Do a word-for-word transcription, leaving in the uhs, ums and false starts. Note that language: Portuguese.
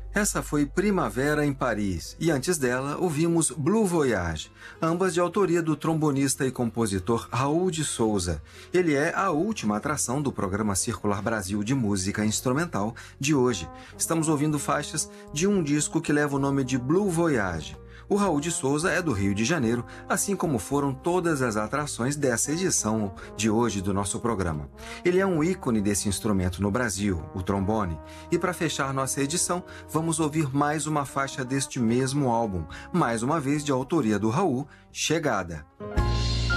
Essa foi Primavera em Paris e antes dela ouvimos Blue Voyage, ambas de autoria do trombonista e compositor Raul de Souza. Ele é a última atração do programa Circular Brasil de música instrumental de hoje. Estamos ouvindo faixas de um disco que leva o nome de Blue Voyage. O Raul de Souza é do Rio de Janeiro, assim como foram todas as atrações dessa edição de hoje do nosso programa. Ele é um ícone desse instrumento no Brasil, o trombone. E para fechar nossa edição, vamos ouvir mais uma faixa deste mesmo álbum, mais uma vez de autoria do Raul, Chegada.